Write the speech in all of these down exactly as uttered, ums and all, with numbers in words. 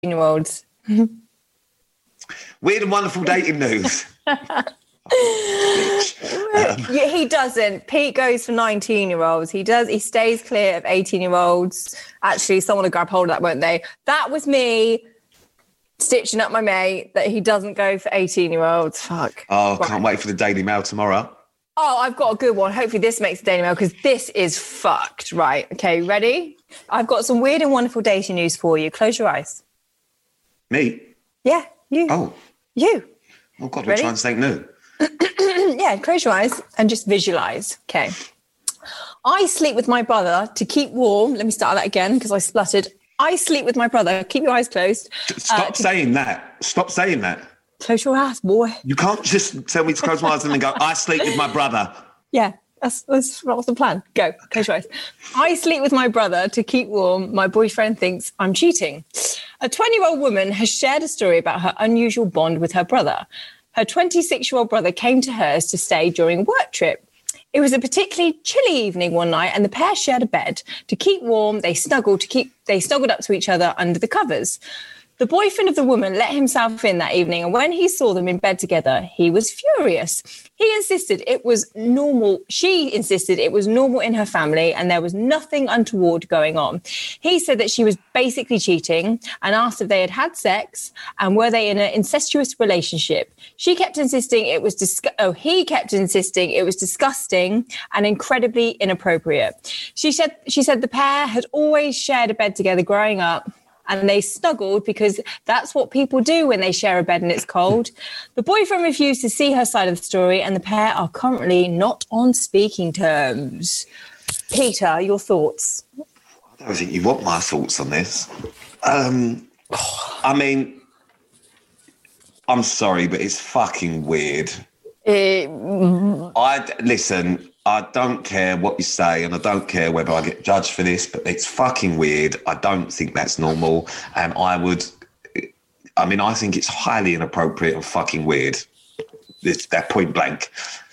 eighteen-year-olds. Weird and wonderful dating news. um, yeah, he doesn't. Pete goes for nineteen-year-olds. He does. He stays clear of eighteen-year-olds. Actually, someone will grab hold of that, won't they? That was me stitching up my mate that he doesn't go for eighteen-year-olds. Fuck. Oh, right. Can't wait for the Daily Mail tomorrow. Oh, I've got a good one. Hopefully this makes the Daily Mail because this is fucked. Right. Okay, ready? I've got some weird and wonderful dating news for you. Close your eyes. Me? Yeah, you. Oh. You. Oh, God, Ready? we're trying something new. Yeah, close your eyes and just visualise. Okay. I sleep with my brother to keep warm. Let me start that again because I spluttered. I sleep with my brother. Keep your eyes closed. Stop uh, to- saying that. Stop saying that. Close your eyes, boy. You can't just tell me to close my eyes and then go, I sleep with my brother. Yeah, that's, that's what's the plan. Go, close your eyes. I sleep with my brother to keep warm. My boyfriend thinks I'm cheating. A twenty-year-old woman has shared a story about her unusual bond with her brother. Her twenty-six-year-old brother came to hers to stay during a work trip. It was a particularly chilly evening one night, and the pair shared a bed. To keep warm, they snuggled to keep they snuggled up to each other under the covers. The boyfriend of the woman let himself in that evening, and when he saw them in bed together, he was furious. He insisted it was normal. She insisted it was normal in her family, and there was nothing untoward going on. He said that she was basically cheating and asked if they had had sex and were they in an incestuous relationship. She kept insisting it was dis- oh, he kept insisting it was disgusting and incredibly inappropriate. She said she said the pair had always shared a bed together growing up. And they snuggled because that's what people do when they share a bed and it's cold. The boyfriend refused to see her side of the story, and the pair are currently not on speaking terms. Peter, your thoughts? I don't think you want my thoughts on this. Um, I mean, I'm sorry, but it's fucking weird. It, I listen. I don't care what you say, and I don't care whether I get judged for this, but it's fucking weird. I don't think that's normal, and I would. I mean, I think it's highly inappropriate and fucking weird. It's that point blank.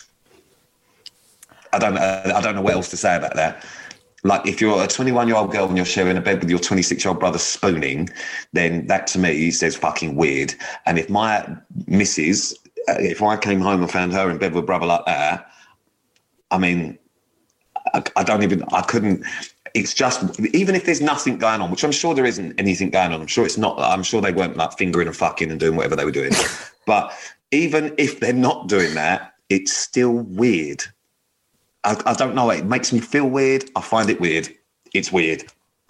I don't. I don't know what else to say about that. Like, if you're a twenty-one-year-old girl and you're sharing a bed with your twenty-six-year-old brother spooning, then that to me says fucking weird. And if my missus, if I came home and found her in bed with a brother like that. I mean, I, I don't even, I couldn't, it's just, even if there's nothing going on, which I'm sure there isn't anything going on, I'm sure it's not, I'm sure they weren't like fingering and fucking and doing whatever they were doing. But even if they're not doing that, it's still weird. I, I don't know, it makes me feel weird. I find it weird. It's weird.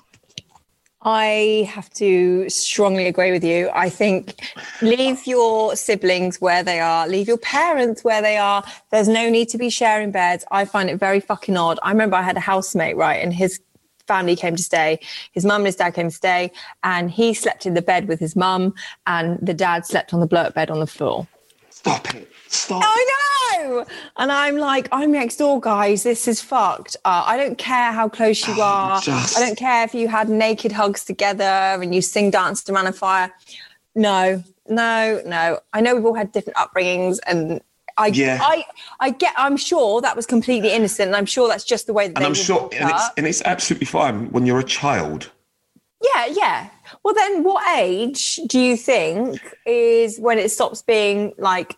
I have to strongly agree with you. I think leave your siblings where they are, leave your parents where they are. There's no need to be sharing beds. I find it very fucking odd. I remember I had a housemate, right, and his family came to stay. His mum and his dad came to stay, and he slept in the bed with his mum, and the dad slept on the blow-up bed on the floor. Stop it. Stop. I know. And I'm like, I'm next door, guys. This is fucked. Uh, I don't care how close you are. Just... I don't care if you had naked hugs together and you sing Dance to Man on Fire. No, no, no. I know we've all had different upbringings, and I, yeah. I, I get. I'm sure that was completely innocent, and I'm sure that's just the way that and they I'm were sure, brought and it's, up. and it's absolutely fine when you're a child. Yeah, yeah. Well, then, what age do you think is when it stops being like?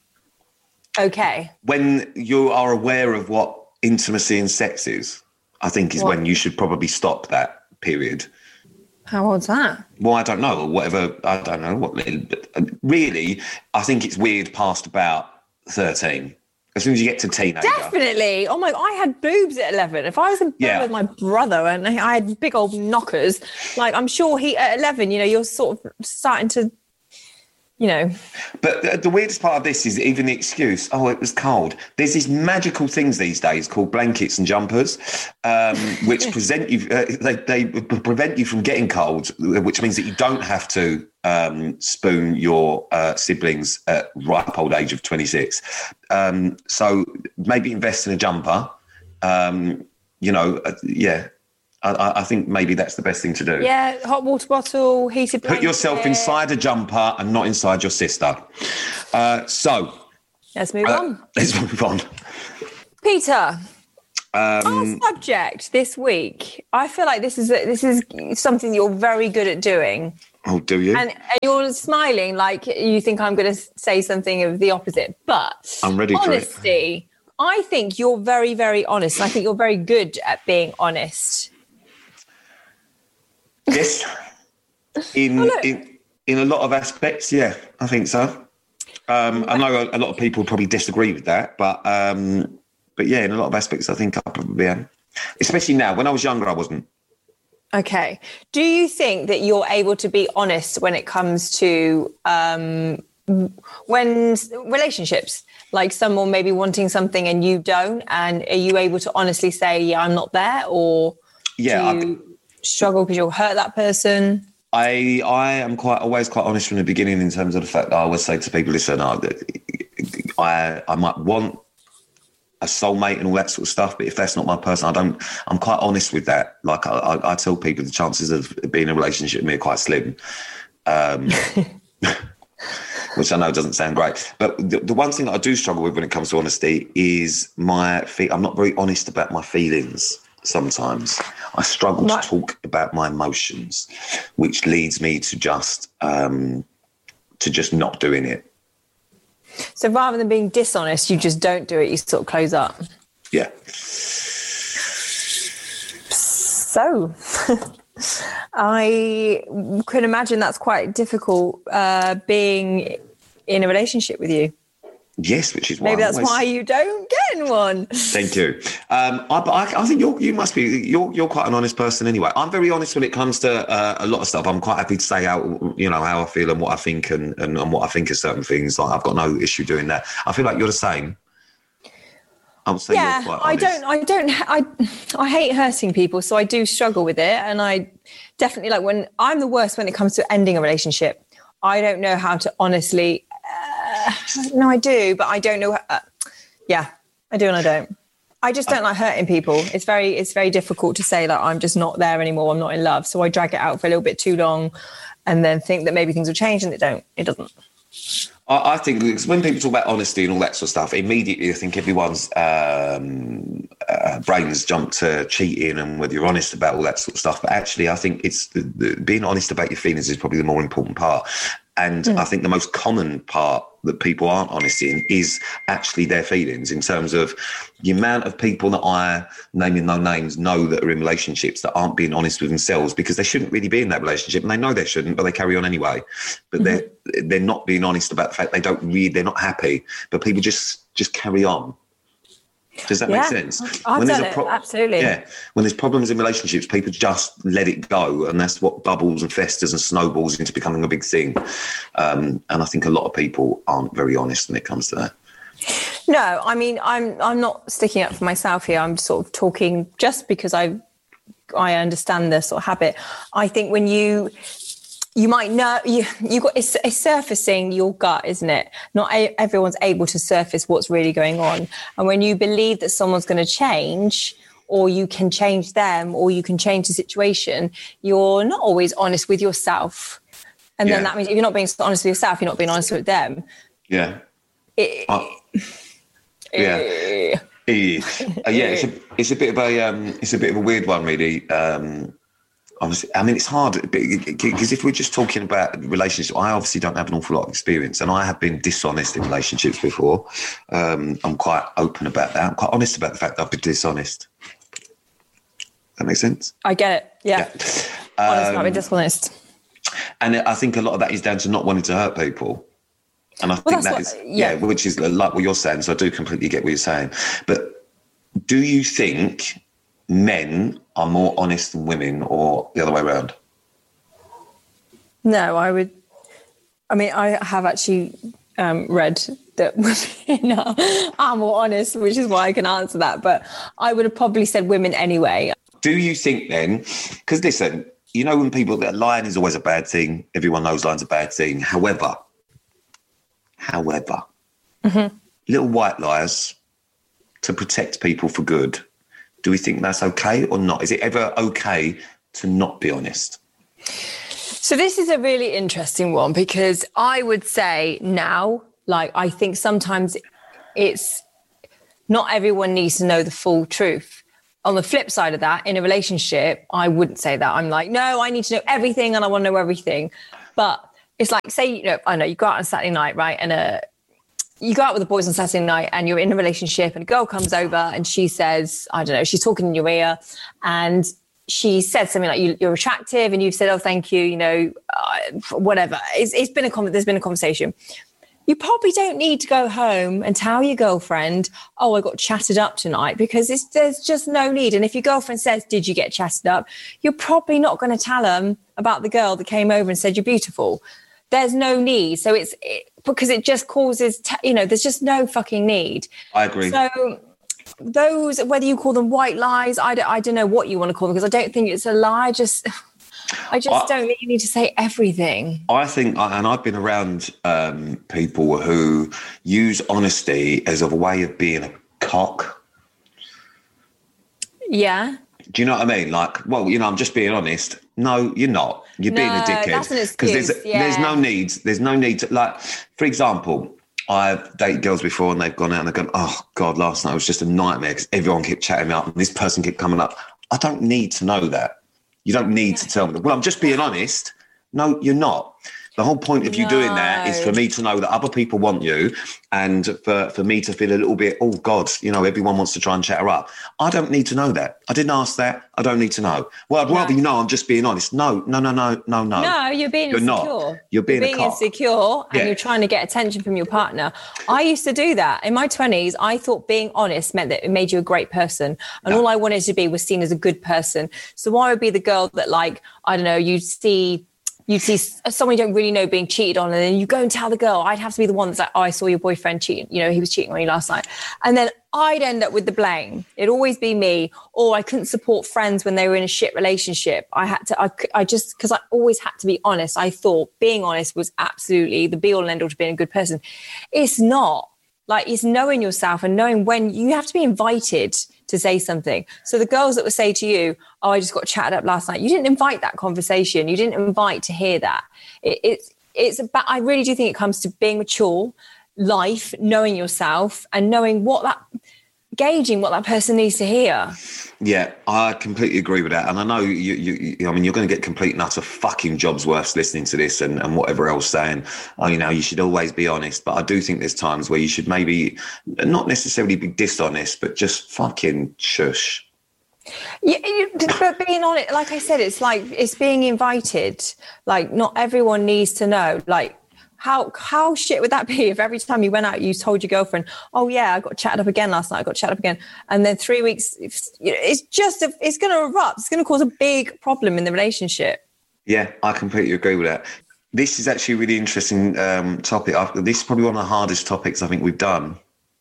Okay. When you are aware of what intimacy and sex is, I think is what? When you should probably stop that period. How old's that? Well, I don't know. Whatever. I don't know. What? Really, I think it's weird past about thirteen. As soon as you get to teenager. Definitely. Oh my, I had boobs at eleven. If I was in bed yeah. with my brother and I had big old knockers, like I'm sure he, at eleven, you know, you're sort of starting to, you know. But the, the weirdest part of this is even the excuse, oh, it was cold. There's these magical things these days called blankets and jumpers, um, which present you, uh, they, they prevent you from getting cold, which means that you don't have to um, spoon your uh, siblings at ripe old age of twenty-six. Um, so maybe invest in a jumper, um, you know, uh, yeah. I, I think maybe that's the best thing to do. Yeah, hot water bottle, heated blanket. Put yourself inside a jumper and not inside your sister. Uh, so... Let's move uh, on. Let's move on. Peter, um, our subject this week, I feel like this is a, this is something you're very good at doing. Oh, do you? And, and you're smiling like you think I'm going to say something of the opposite. But I'm ready for it. honesty, I think you're very, very honest. I think you're very good at being honest. Yes. In oh, in in a lot of aspects, yeah, I think so. Um, I know a, a lot of people probably disagree with that, but um, but yeah, in a lot of aspects, I think I probably am. Especially now. When I was younger, I wasn't. Okay. Do you think that you're able to be honest when it comes to um, when relationships, like someone maybe wanting something and you don't, and are you able to honestly say, yeah, I'm not there, or yeah, do you I, struggle because you'll hurt that person? I I am quite always quite honest from the beginning in terms of the fact that I always say to people, listen, I I, I might want a soulmate and all that sort of stuff, but if that's not my person, I don't. I'm quite honest with that. Like I, I, I tell people, the chances of being in a relationship with me are quite slim, um, which I know doesn't sound great. But the, the one thing that I do struggle with when it comes to honesty is my. Fe- I'm not very honest about my feelings. Sometimes I struggle what? to talk about my emotions, which leads me to just um, to just not doing it. So rather than being dishonest, you just don't do it. You sort of close up. Yeah. So I can imagine that's quite difficult uh, being in a relationship with you. Yes, which is why maybe that's always... why you don't get in one. Thank you. Um, I, but I, I think you're, you must be. You're, you're quite an honest person anyway. I'm very honest when it comes to uh, a lot of stuff. I'm quite happy to say how you know how I feel and what I think and, and, and what I think of certain things. Like I've got no issue doing that. I feel like you're the same. I would say yeah, you're quite honest. I don't. I don't. I I hate hurting people, so I do struggle with it. And I definitely like when I'm the worst when it comes to ending a relationship. I don't know how to honestly. Uh, no, I do, but I don't know. Uh, yeah, I do and I don't. I just don't like hurting people. It's very, it's very difficult to say that I'm just not there anymore. I'm not in love. So I drag it out for a little bit too long and then think that maybe things will change and it don't. It doesn't. I, I think when people talk about honesty and all that sort of stuff, immediately I think everyone's um, uh, brains jump to cheating and whether you're honest about all that sort of stuff. But actually, I think it's the, the, being honest about your feelings is probably the more important part. And mm. I think the most common part that people aren't honest in is actually their feelings in terms of the amount of people that I, naming no names, know that are in relationships that aren't being honest with themselves because they shouldn't really be in that relationship and they know they shouldn't, but they carry on anyway. But mm-hmm. they're they're not being honest about the fact they don't read, they're not happy, but people just just carry on. Does that yeah, make sense? I've when done there's a pro- it, absolutely. Yeah. When there's problems in relationships, people just let it go. And that's what bubbles and festers and snowballs into becoming a big thing. Um, and I think a lot of people aren't very honest when it comes to that. No, I mean, I'm I'm not sticking up for myself here. I'm sort of talking just because I I understand the sort of habit. I think when you... You might know you you got it's, it's surfacing your gut, isn't it? Not a, everyone's able to surface what's really going on. And when you believe that someone's going to change, or you can change them, or you can change the situation, you're not always honest with yourself. And yeah. then that means if you're not being honest with yourself, you're not being honest with them. Yeah. It, uh, yeah. uh, yeah. It's a it's a bit of a um, it's a bit of a weird one, really. Um, Obviously, I mean, it's hard because if we're just talking about relationships, I obviously don't have an awful lot of experience and I have been dishonest in relationships before. Um, I'm quite open about that. I'm quite honest about the fact that I've been dishonest. That makes sense? I get it. Yeah. yeah. Honest, um, not being dishonest. And I think a lot of that is down to not wanting to hurt people. And I well, think that what, is, yeah. yeah, which is like what you're saying. So I do completely get what you're saying. But do you think men are more honest than women or the other way around? No, I would. I mean, I have actually um, read that women are, are more honest, which is why I can answer that. But I would have probably said women anyway. Do you think then, because listen, you know when people, lying is always a bad thing. Everyone knows lying's a bad thing. However, however, mm-hmm. little white lies to protect people for good. Do we think that's okay or not? Is it ever okay to not be honest? So this is a really interesting one because I would say now, like, I think sometimes it's not everyone needs to know the full truth. on the flip side of that, in a relationship, I wouldn't say that. I'm like, no, I need to know everything and I want to know everything. But it's like, say, you know, I know you go out on Saturday night, right? And uh, you go out with the boys on Saturday night and you're in a relationship and a girl comes over and she says, I don't know, she's talking in your ear and she said something like, you, you're attractive, and you've said, oh, thank you, you know, uh, whatever. It's, it's been a, there's been a conversation. You probably don't need to go home and tell your girlfriend, oh, I got chatted up tonight, because it's, there's just no need. And if your girlfriend says, did you get chatted up? You're probably not going to tell them about the girl that came over and said you're beautiful. There's no need. So it's it, because it just causes, t- you know, there's just no fucking need. I agree. So those, whether you call them white lies, I don't, I don't know what you want to call them, because I don't think it's a lie. Just, I just I, don't really need to say everything. I think, and I've been around um, people who use honesty as a way of being a cock. Yeah. Do you know what I mean? Like, well, you know, I'm just being honest. No, you're not. You're no, being a dickhead. That's an excuse. Because there's, yeah. there's no need. There's no need to, like, for example, I've dated girls before and they've gone out and they've gone, oh, God, last night was just a nightmare because everyone kept chatting me up and this person kept coming up. I don't need to know that. You don't need to tell me that. Well, I'm just being honest. No, you're not. The whole point of you no. doing that is for me to know that other people want you, and for, for me to feel a little bit, oh, God, you know, everyone wants to try and chat her up. I don't need to know that. I didn't ask that. I don't need to know. Well, I'd no. rather you know I'm just being honest. No, no, no, no, no, no. No, you're being you're insecure. Not. You're being, you're being a cock. insecure and yeah. you're trying to get attention from your partner. I used to do that. In my twenties, I thought being honest meant that it made you a great person. And no. all I wanted to be was seen as a good person. So I would be the girl that, like, I don't know, you'd see... You'd see someone you don't really know being cheated on, and then you go and tell the girl. I'd have to be the one that's like, oh, I saw your boyfriend cheating. You know, he was cheating on you last night. And then I'd end up with the blame. It'd always be me. Or I couldn't support friends when they were in a shit relationship. I had to, I, I just, because I always had to be honest. I thought being honest was absolutely the be all and end all to being a good person. It's not. Like, it's knowing yourself and knowing when you have to be invited to say something. So the girls that would say to you, oh, I just got chatted up last night. You didn't invite that conversation. You didn't invite to hear that. It, it's, it's about, I really do think it comes to being mature, life, knowing yourself and knowing what that, gauging what that person needs to hear. Yeah, I completely agree with that. And I know you, you, you I mean, you're going to get complete and utter fucking jobs worth listening to this and, and whatever else saying, oh, you know, you should always be honest. But I do think there's times where you should maybe not necessarily be dishonest, but just fucking shush. Yeah, you, but being honest, like I said, it's like, it's being invited. Like, not everyone needs to know. Like, How how shit would that be if every time you went out, you told your girlfriend, oh, yeah, I got chatted up again last night. I got chatted up again. And then three weeks, it's, it's just, a, it's going to erupt. It's going to cause a big problem in the relationship. Yeah, I completely agree with that. This is actually a really interesting um, topic. I've, this is probably one of the hardest topics I think we've done.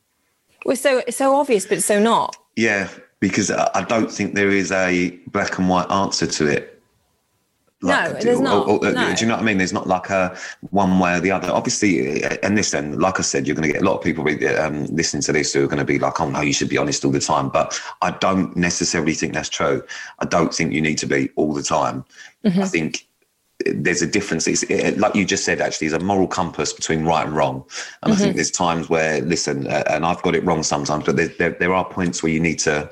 Well, so it's so obvious, but so not. Yeah, because I don't think there is a black and white answer to it. Like, no, there's not. Or, or, no. Do you know what I mean? There's not like a one way or the other. Obviously, and this then, like I said, you're going to get a lot of people um, listening to this who are going to be like, oh, no, you should be honest all the time. But I don't necessarily think that's true. I don't think you need to be all the time. Mm-hmm. I think there's a difference. It's it, like you just said, actually, there's a moral compass between right and wrong. And mm-hmm. I think there's times where, listen, uh, and I've got it wrong sometimes, but there, there, there are points where you need to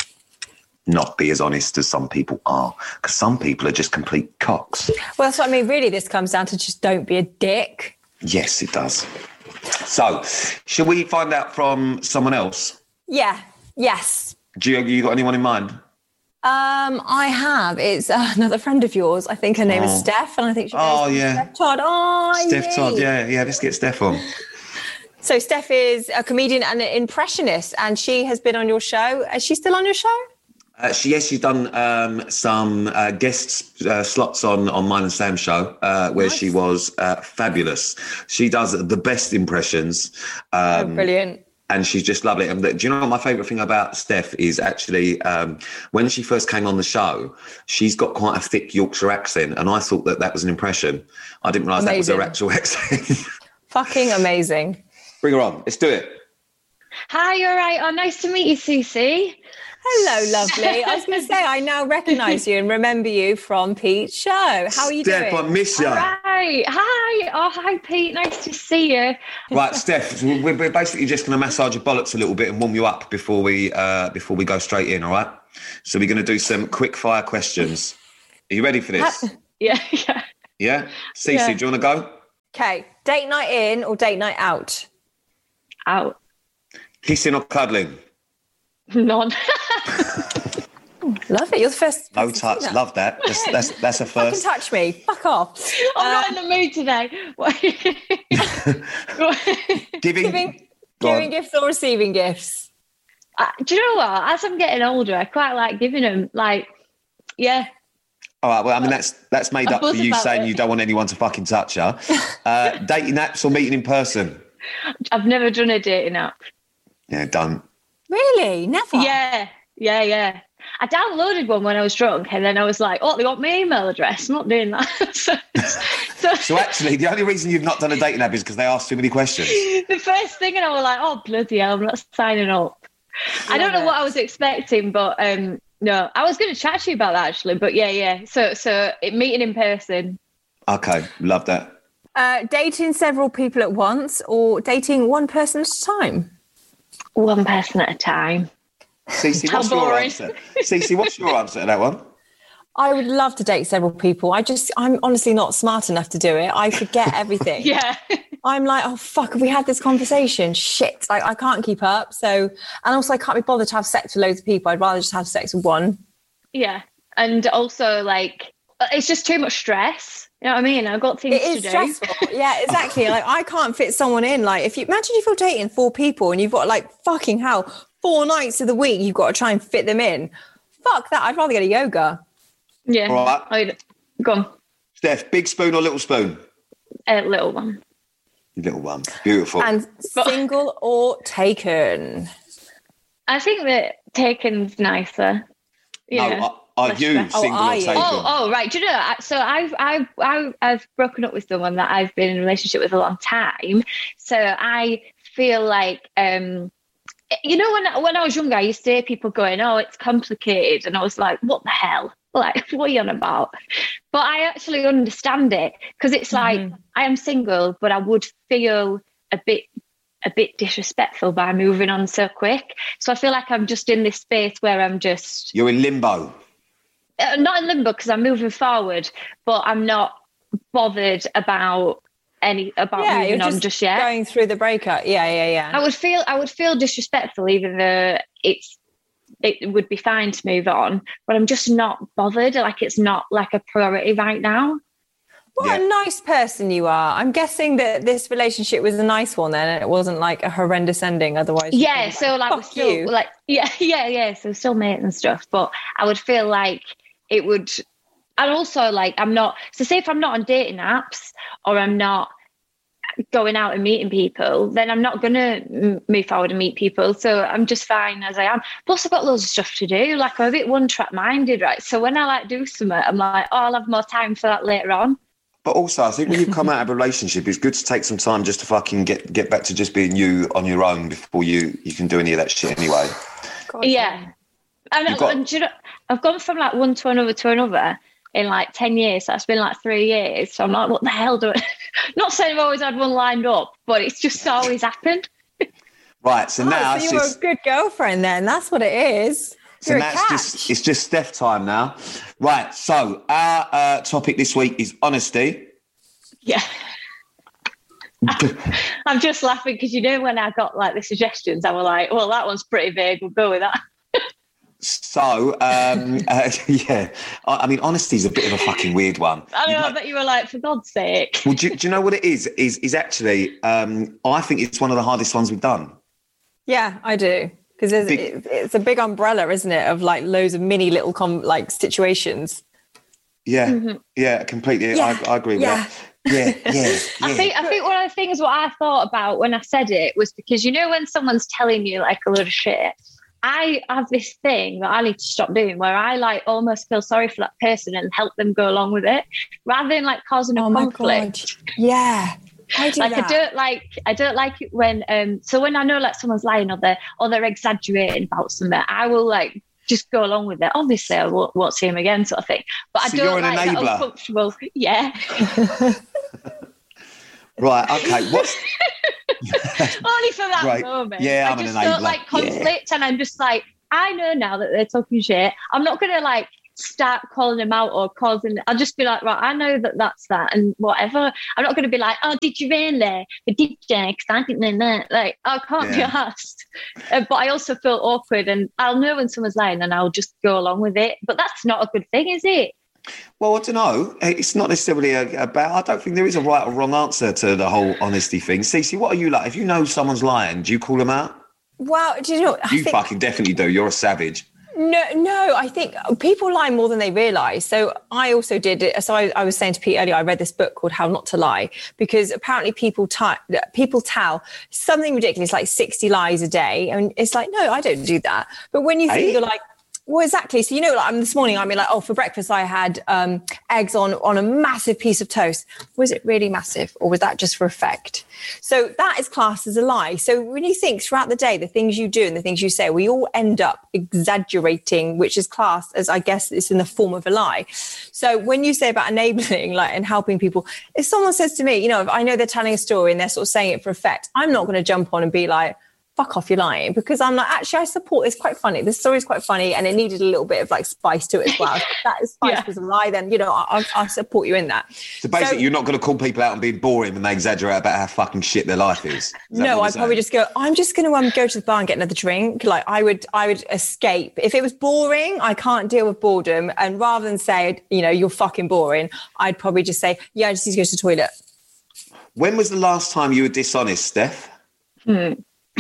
not be as honest as some people are, because some people are just complete cocks. Well, that's what I mean. Really, this comes down to just don't be a dick. Yes, it does. So, shall we find out from someone else? Yeah. Yes. Do you, you got anyone in mind? Um, I have. It's uh, another friend of yours. I think her name oh. is Steph, and I think she goes, oh yeah, Steph Todd. Oh, Steph yay. Todd. Yeah, yeah. Let's get Steph on. So Steph is a comedian and an impressionist, and she has been on your show. Is she still on your show? Uh, she, yes, she's done um, some uh, guest uh, slots on, on Mine and Sam's show uh, where nice. She was uh, fabulous. She does the best impressions. Um, oh, brilliant. And she's just lovely. And do you know what my favourite thing about Steph is actually um, when she first came on the show, she's got quite a thick Yorkshire accent. And I thought that that was an impression. I didn't realise that was her actual accent. Fucking amazing. Bring her on. Let's do it. Hi, you're right. Oh, nice to meet you, Susie. Hello, lovely. I was going to say, I now recognise you and remember you from Pete's show. How are you Steph, doing? I miss you. All right. Hi. Oh, hi, Pete. Nice to see you. Right, Steph, we're basically just going to massage your bollocks a little bit and warm you up before we uh, before we go straight in, all right? So we're going to do some quick fire questions. Are you ready for this? Yeah, yeah. Yeah? Cece, Yeah. do you want to go? Okay, date night in or date night out? Out. Kissing or cuddling? None. Love it. You're the first. No person to touch. do that. Love that. That's that's, that's a Fucking first. touch me. Fuck off. I'm Uh, not in the mood today. Giving. Giving, Go on. giving gifts or receiving gifts? Uh, do you know what? As I'm getting older, I quite like giving them. Like, yeah. All right. Well, I mean, that's that's made I'm up for buzzing you about saying it. you don't want anyone to fucking touch her. Uh, dating apps or meeting in person? I've never done a dating app. Yeah, don't. Really? Never? Yeah, yeah, yeah. I downloaded one when I was drunk, and then I was like, "Oh, they want my email address." I'm not doing that. so, so, So actually, the only reason you've not done a dating app is because they ask too many questions. the first thing, and I was like, "Oh, bloody hell, I'm not signing up." I don't know Love what it. I was expecting, but um, no, I was going to chat to you about that actually. But yeah, yeah. So, so it, meeting in person. Okay, love that. Uh, dating several people at once or dating one person at a time? One person at a time. Cece, How what's your boring. answer? Cece, what's your answer to that one? I would love to date several people. I just, I'm honestly not smart enough to do it. I forget everything. Yeah. I'm like, oh, fuck, have we had this conversation? Shit. Like, I can't keep up. So, and also I can't be bothered to have sex with loads of people. I'd rather just have sex with one. Yeah. And also, like, it's just too much stress. You know what I mean? I've got things It to is do. stressful. Yeah, exactly. Like, I can't fit someone in. Like, if you imagine if you're dating four people and you've got like fucking hell, four nights of the week, you've got to try and fit them in. Fuck that. I'd rather go to yoga. Yeah. All right. I'd, go on. Steph, big spoon or little spoon? A little one. Little one. Beautiful. And single or taken? I think that taken's nicer. Yeah. No, are Less you stress. single Oh, are or you? taken? Oh, oh, right. Do you know? I- So I've, I've, I've, I've broken up with someone that I've been in a relationship with a long time. So I feel like, um, you know, when when I was younger, I used to hear people going, "Oh, it's complicated," and I was like, "What the hell? Like, what are you on about?" But I actually understand it because it's like Mhm. I am single, but I would feel a bit a bit disrespectful by moving on so quick. So I feel like I'm just in this space where I'm just You're in limbo. uh, not in limbo because I'm moving forward, but I'm not bothered about any about Yeah, you're moving on just just yet. going through the breakup. Yeah, yeah, yeah. I would feel I would feel disrespectful, even though it's it would be fine to move on, but I'm just not bothered. Like it's not like a priority right now. What Yeah. a nice person you are. I'm guessing that this relationship was a nice one then, and it wasn't like a horrendous ending. Otherwise, you'd Yeah, be so like we're fuck still you. like yeah, yeah, yeah. So still mates and stuff, but I would feel like it would. And also like I'm not. So say if I'm not on dating apps or I'm not going out and meeting people, then I'm not going to move forward and meet people. So I'm just fine as I am. Plus I've got loads of stuff to do. Like I'm a bit one track minded, right? So when I like do something, I'm like, oh, I'll have more time for that later on. But also, I think when you've come out of a relationship, it's good to take some time just to fucking get get back to just being you on your own before you, you can do any of that shit anyway. God, Yeah. And, You've got- and do you know, I've gone from like one to another to another in like ten years. So that's been like three years. So I'm like, what the hell do I... Not saying I've always had one lined up, but it's just always happened. Right, so Oh, now so it's you're just, a good girlfriend then. That's what it is. so You're now a it's catch. just it's just Steph time now. Right, so our uh, topic this week is honesty. Yeah. I'm just laughing because, you know, when I got like the suggestions, I was like, well, that one's pretty vague. We'll go with that. So, um, uh, yeah, I, I mean, honesty is a bit of a fucking weird one. I You know, know- I bet you were like, for God's sake. Well, do, do you know what it is? Is is actually, um, I think it's one of the hardest ones we've done. Yeah, I do. Because Big- it, it's a big umbrella, isn't it, of like loads of mini little com- like situations. Yeah, Mm-hmm. yeah, completely. Yeah, I, I agree with yeah. that. Yeah, yeah, yeah. I think I think one of the things what I thought about when I said it was because, you know, when someone's telling you like a load of shit, I have this thing that I need to stop doing where I like almost feel sorry for that person and help them go along with it rather than like causing a Oh my conflict. God. Yeah. I do Like that. I don't like I don't like it when um so when I know like someone's lying or they're or they're exaggerating about something, I will like just go along with it. Obviously I won't, won't see him again sort of thing. But So I don't you're an like that enabler. uncomfortable. Yeah. Right, okay. What's Only for that Right. moment. Yeah, I I'm an just enabler. don't like Yeah. conflict and I'm just like, I know now that they're talking shit. I'm not going to like start calling them out or causing, I'll just be like, right, I know that that's that and whatever. I'm not going to be like, oh, did you really? But did you? Because I didn't know that. Like, I can't yeah. be asked. Uh, but I also feel awkward and I'll know when someone's lying and I'll just go along with it. But that's not a good thing, is it? Well, I don't know. It's not necessarily a, about, I don't think there is a right or wrong answer to the whole honesty thing. Cece, what are you like? If you know someone's lying, do you call them out? Well, do you know? I you think... fucking definitely do. You're a savage. No, no, I think people lie more than they realise. So I also did it. So I, I was saying to Pete earlier, I read this book called How Not to Lie, because apparently people, t- people tell something ridiculous like sixty lies a day. And it's like, no, I don't do that. But when you think hey? you're like, well, exactly. So, you know, like I'm this morning, I mean, like, oh, for breakfast, I had um, eggs on, on a massive piece of toast. Was it really massive or was that just for effect? So that is classed as a lie. So when you think throughout the day, the things you do and the things you say, we all end up exaggerating, which is classed as, I guess, it's in the form of a lie. So when you say about enabling, like, and helping people, if someone says to me, you know, if I know they're telling a story and they're sort of saying it for effect, I'm not going to jump on and be like, fuck off, you're lying, because I'm like, actually, I support this. Quite funny. This story is quite funny, and it needed a little bit of like spice to it as well. If that is spice yeah. was a lie, then you know I, I support you in that. So basically, so, you're not going to call people out and being boring when they exaggerate about how fucking shit their life is. is no, I'd probably just go. I'm just going to um, go to the bar and get another drink. Like I would, I would escape if it was boring. I can't deal with boredom, and rather than say, you know, you're fucking boring, I'd probably just say, yeah, I just need to go to the toilet. When was the last time you were dishonest, Steph? Hmm.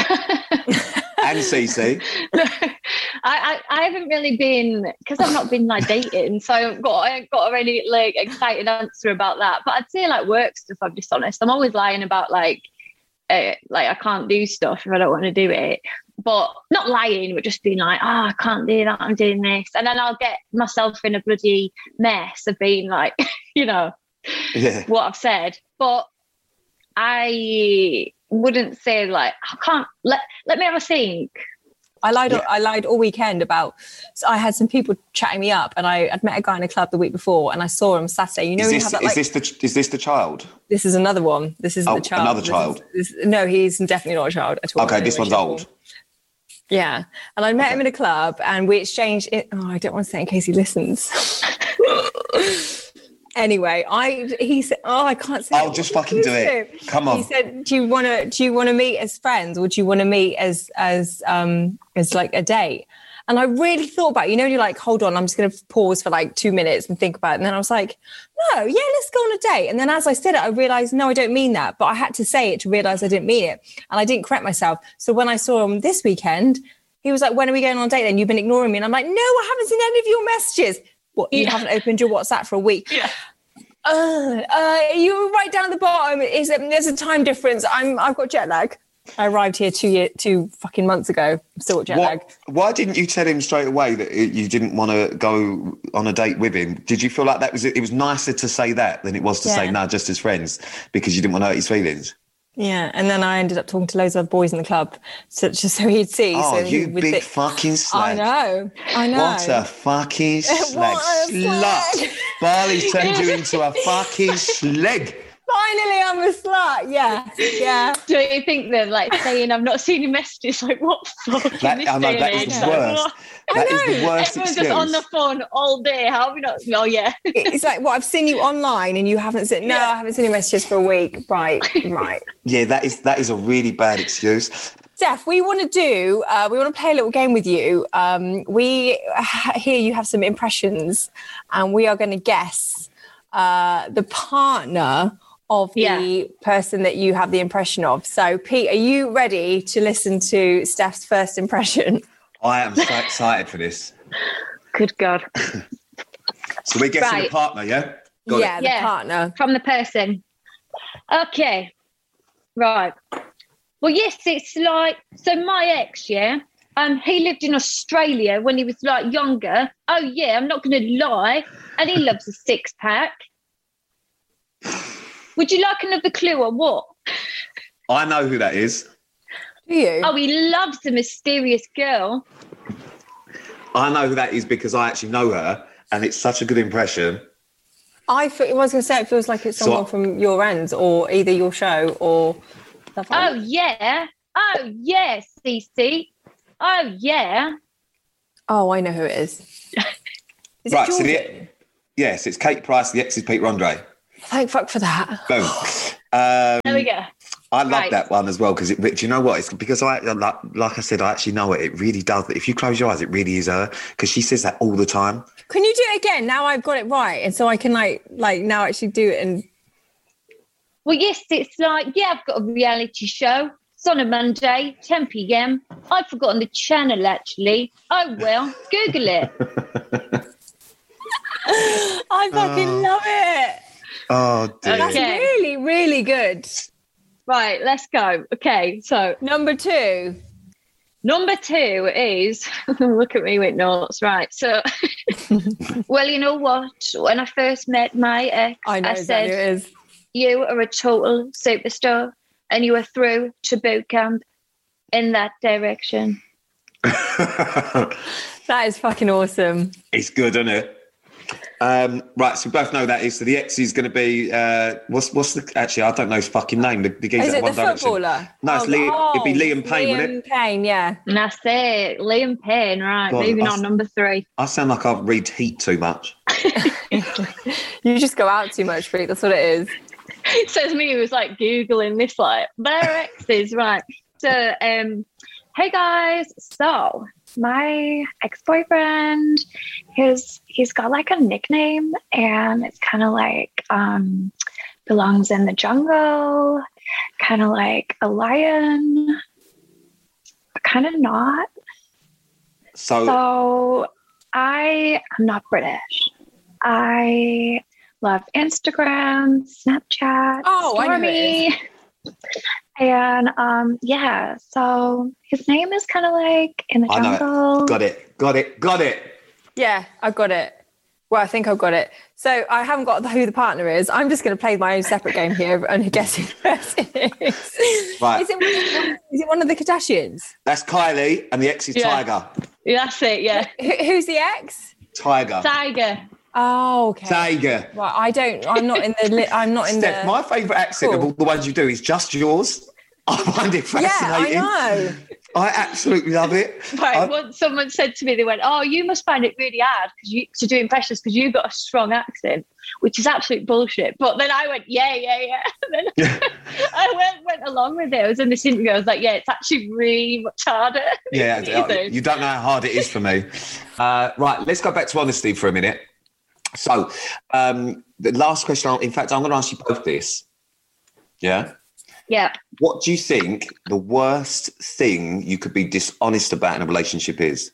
And Cece? No, I, I, I haven't really been, because I've not been like dating, so I've got, I haven't got a really like excited answer about that. But I'd say like work stuff, I'm dishonest. I'm always lying about like, uh, like I can't do stuff if I don't want to do it. But not lying, but just being like, oh, I can't do that, I'm doing this. And then I'll get myself in a bloody mess of being like, you know, yeah. what I've said. But I wouldn't say like, I can't, let let me have a think. I lied. Yeah. I lied all weekend about. So I had some people chatting me up, and I had met a guy in a club the week before, and I saw him Saturday. You know, is this, have that, is like, this the is this the child? This is another one. This is oh, the child. Another this child. Is, this, no, he's definitely not a child at all. Okay, this one's old. Yeah, and I met okay. him in a club, and we exchanged. It, oh, I don't want to say it in case he listens. Anyway, I he said, "Oh, I can't say." I'll just fucking do it. Come on. He said, "Do you want to? Do you want to meet as friends, or do you want to meet as as um as like a date?" And I really thought about it. You know, you're like, "Hold on, I'm just going to pause for like two minutes and think about it." And then I was like, "No, yeah, let's go on a date." And then as I said it, I realized, no, I don't mean that. But I had to say it to realize I didn't mean it, and I didn't correct myself. So when I saw him this weekend, he was like, "When are we going on a date?" Then you've been ignoring me, and I'm like, "No, I haven't seen any of your messages." What, you yeah. haven't opened your WhatsApp for a week? Yeah. Uh, uh, you were right down at the bottom. Is there's a time difference? I'm I've got jet lag. I arrived here two year two fucking months ago. I'm still got jet what, lag. Why didn't you tell him straight away that you didn't want to go on a date with him? Did you feel like that was it? It was nicer to say that than it was to yeah. say no, nah, just as friends, because you didn't want to hurt his feelings. Yeah, and then I ended up talking to loads of boys in the club, so just so he'd see. Oh, so you he big think, fucking slag! I know, I know. What a fucking slag, slut! Barley's turned you into a fucking slag. Finally, I'm a slut. Yeah, yeah. Do you think that, like, saying I've not seen your messages, like, what fuck? That, I know, that is the worst. Like, that is the worst Everyone's excuse. just on the phone all day. How have we not? Oh, yeah. It's like, well, I've seen you online and you haven't seen. No, yeah. I haven't seen your messages for a week. Right, right. Yeah, that is that is a really bad excuse. Steph, we want to do. Uh, we want to play a little game with you. Um, we uh, here you have some impressions, and we are going to guess uh, the partner of the yeah. person that you have the impression of. So, Pete, are you ready to listen to Steph's first impression? I am so excited for this. Good God. So we're guessing right. the partner, yeah? Got yeah, it. the yeah, partner. From the person. Okay. Right. Well, yes, it's like, so my ex, yeah, um, he lived in Australia when he was like younger. Oh, yeah, I'm not going to lie. And he loves a six pack. Would you like another clue or what? I know who that is. Do you? Oh, he loves a mysterious girl. I know who that is because I actually know her, and it's such a good impression. I, feel, I was going to say, it feels like it's someone so, from your ends, or either your show or... Oh, yeah. Oh, yeah, Cece. Oh, yeah. Oh, I know who it is. Is right, it so Jordan? the, yes, it's Kate Price. The ex is Peter Andre. Thank fuck for that. Boom. Um, There we go. I love Right. that one as well because it. Do you know what? It's because I like, like I said, I actually know it. It really does. If you close your eyes, it really is her because she says that all the time. Can you do it again? Now I've got it right, and so I can like like now actually do it. And Well, yes, it's like, yeah, I've got a reality show. It's on a Monday, ten p.m. I've forgotten the channel, actually. Oh, well, Google it. I fucking Oh. love it. Oh dear. That's Okay. really, really good. Right, let's go. Okay, so Number two. number two is, look at me with notes, right. So, well, you know what? When I first met my ex, I know I exactly said, who it is. you are a total superstar and you are through to boot camp in that direction. That is fucking awesome. It's good, isn't it? Um, right, so we both know that is. So the ex is going to be uh, what's what's the actually I don't know his fucking name. The, the geezer Is at it One the Direction. footballer? No, it's Oh, Liam, it'd be oh, Liam Payne, wouldn't it? Liam Payne, yeah. And that's it. Liam Payne, right. God, Moving I- on, number three. I sound like I read Heat too much. You just go out too much, Pete. That's what it is. It says me who's like Googling this, like, their exes, right. So, um, hey guys, so my ex-boyfriend, his he's got like a nickname and it's kind of like um belongs in the jungle, kind of like a lion, but kind of not. So, So I am not British. I love Instagram, Snapchat, Oh, I know who it Stormy. And um, yeah, so his name is kind of like in the I know it. jungle. got it, got it, got it. Yeah, I've got it. Well, I think I've got it. So I haven't got who the partner is. I'm just going to play my own separate game here and guess who the person is. Right. Is it, one of, is it one of the Kardashians? That's Kylie, and the ex is Yeah. Tiger. Yeah, that's it, yeah. Who, who's the ex? Tiger. Tiger. Oh, okay. Tiger. Right, I don't. I'm not in the. Li- I'm not in Steph, the. my favourite accent of Cool. all the ones you do is just yours. I find it yeah, I fascinating. know. I absolutely love it. Right, I- once someone said to me, they went, oh, you must find it really hard because you to do impressions because you've got a strong accent, which is absolute bullshit. But then I went, yeah, yeah, yeah. And then I went, went along with it. I was in this interview. I was like, yeah, it's actually really much harder. Yeah, It's amazing. you don't know how hard it is for me. Uh, right, let's go back to honesty for a minute. So, um, the last question, I'll- in fact, I'm going to ask you both this. Yeah? Yeah. What do you think the worst thing you could be dishonest about in a relationship is?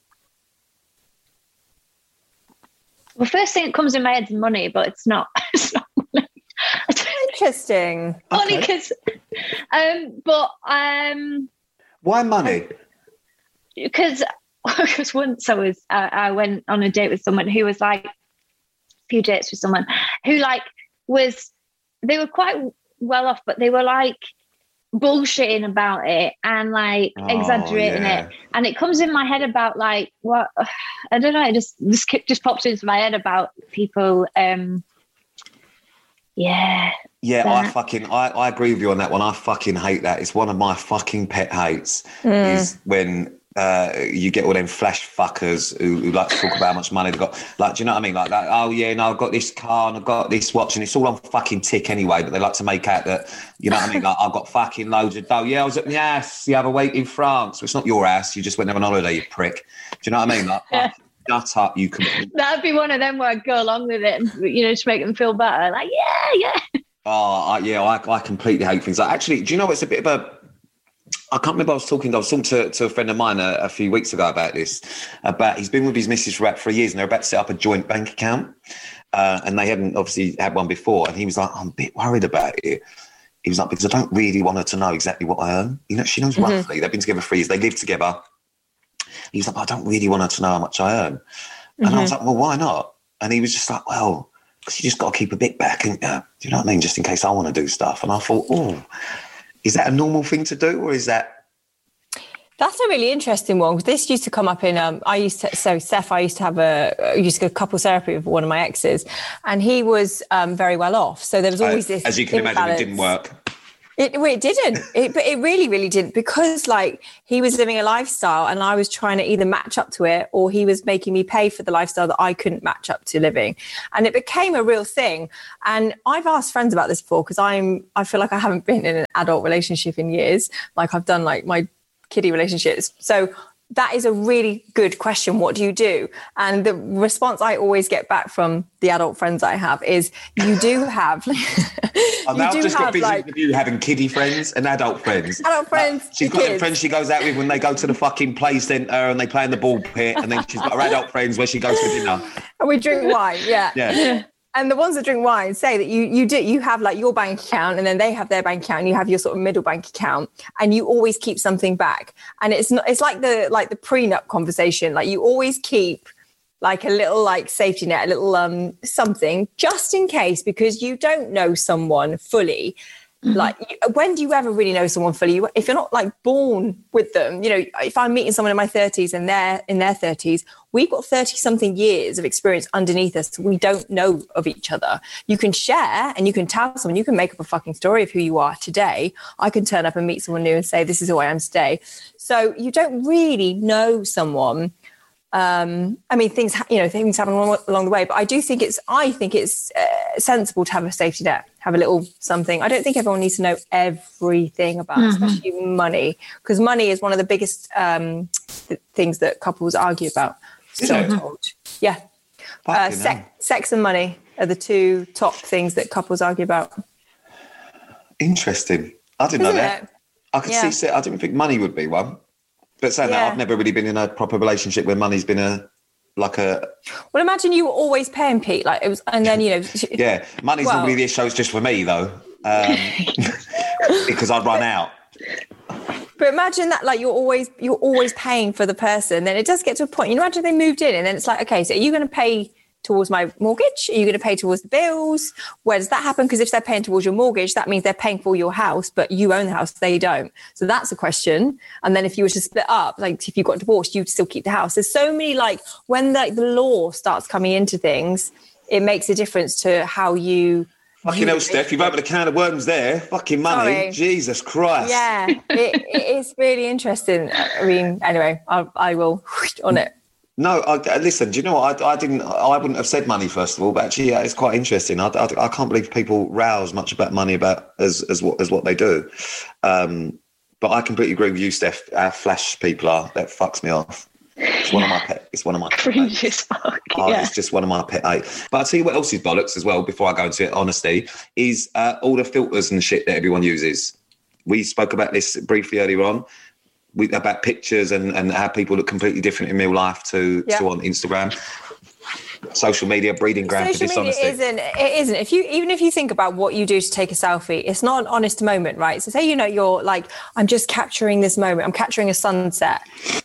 Well, first thing that comes in my head is money, but it's not. It's not money. Interesting. Only Okay. because, um, but um, Why money? because because once I was uh, I went on a date with someone who was like a few dates with someone who like was they were quite well off, but they were like bullshitting about it and like Oh, exaggerating yeah. it, and it comes in my head about like what I don't know. It just just just pops into my head about people. Um, yeah. Yeah, I That- fucking, I, I agree with you on that one. I fucking hate that. It's one of my fucking pet hates Mm. is when uh, you get all them flash fuckers who, who like to talk about how much money they've got. Like, do you know what I mean? Like, like, oh yeah, no, I've got this car and I've got this watch and it's all on fucking tick anyway, but they like to make out that, you know what I mean? Like, I've got fucking loads of dough. Yeah, I was at my ass the other week in France. Well, it's not your ass. You just went there on holiday, you prick. Do you know what I mean? Like, Yeah. shut up, you can. That'd be one of them where I'd go along with it and, you know, just make them feel better. Like, yeah, yeah. Oh, I, yeah, I, I completely hate things. Like, actually, do you know it's a bit of a... I can't remember, I was talking, I was talking to, to a friend of mine a, a few weeks ago about this, about he's been with his missus for about three years and they're about to set up a joint bank account. Uh, and they hadn't obviously had one before. And he was like, I'm a bit worried about it. He was like, because I don't really want her to know exactly what I earn. You know, she knows Mm-hmm. roughly. They've been together for years. They live together. He was like, but I don't really want her to know how much I earn. And I was like, well, why not? And he was just like, well, because you just got to keep a bit back. And uh, do you know what I mean? Just in case I want to do stuff. And I thought, oh, is that a normal thing to do? Or is that... That's a really interesting one because this used to come up in. Um, I used to so Steph. I used to have a I used to go couple therapy with one of my exes, and he was um, very well off. So there was always this. As you can imagine, it imbalance. didn't work. It, well, it didn't. It, but it really, really didn't, because like he was living a lifestyle and I was trying to either match up to it, or he was making me pay for the lifestyle that I couldn't match up to living. And it became a real thing. And I've asked friends about this before, because I'm, I feel like I haven't been in an adult relationship in years. Like I've done like my kiddie relationships. So that is a really good question. What do you do? And the response I always get back from the adult friends I have is, you do have. I've now just got busy like, with you having kiddie friends and adult friends. Adult friends. Like, she's got kids. Them friends she goes out with when they go to the fucking play centre and they play in the ball pit, and then she's got her adult friends where she goes for dinner. And we drink wine. Yeah. Yeah. And the ones that drink wine say that you you do you have like your bank account, and then they have their bank account, and you have your sort of middle bank account, and you always keep something back. And it's not it's like the like the prenup conversation. Like you always keep like a little like safety net, a little um something just in case, because you don't know someone fully. Mm-hmm. Like, when do you ever really know someone fully? If you're not like born with them, you know, if I'm meeting someone in my thirties and they're in their thirties, we've got thirty something years of experience underneath us. We don't know of each other. You can share and you can tell someone, you can make up a fucking story of who you are today. I can turn up and meet someone new and say, this is who I am today. So you don't really know someone. Um, I mean, things, you know, things happen along, along the way, but I do think it's, I think it's uh, sensible to have a safety net, have a little something. I don't think everyone needs to know everything about, mm-hmm. especially money, because money is one of the biggest um, th- things that couples argue about. So I'm told. Yeah. Uh, sex, sex and money are the two top things that couples argue about. Interesting. I didn't Isn't know that. It? I could yeah. see, I didn't think money would be one. But saying yeah. that, I've never really been in a proper relationship where money's been a like a. Well, imagine you were always paying Pete, like it was, and then you know. yeah, money's well, normally this show's just for me though, um, because I'd run out. But imagine that, like you're always you're always paying for the person. Then it does get to a point. You know, imagine they moved in, and then it's like, okay, so are you going to pay towards my mortgage? Are you going to pay towards the bills? Where does that happen? Because if they're paying towards your mortgage, that means they're paying for your house, but you own the house, they don't. So that's a question. And then if you were to split up, like if you got divorced, you'd still keep the house. There's so many, like when like the law starts coming into things, it makes a difference to how you. Fucking hell, Steph, you've opened a can of worms there. Fucking money. Sorry. Jesus Christ. Yeah, it, it's really interesting. I mean, anyway, I, I will on it. No, I, listen, do you know what? I, I didn't, I wouldn't have said money, first of all, but actually, yeah, it's quite interesting. I, I, I can't believe people rouse much about money about as, as what, as what they do. Um, but I completely agree with you, Steph. How flash people are, that fucks me off. It's one of my pet, it's one of my cringe as fuck. Oh, yeah. It's just one of my pet eight. But I'll tell you what else is bollocks as well, before I go into it, honesty, is uh, all the filters and shit that everyone uses. We spoke about this briefly earlier on. We, about pictures and, and how people look completely different in real life to, yep. to on Instagram. Social media, breeding ground for dishonesty. Social media isn't, it isn't. If you, even if you think about what you do to take a selfie, it's not an honest moment, right? So say, you know, you're like, I'm just capturing this moment. I'm capturing a sunset.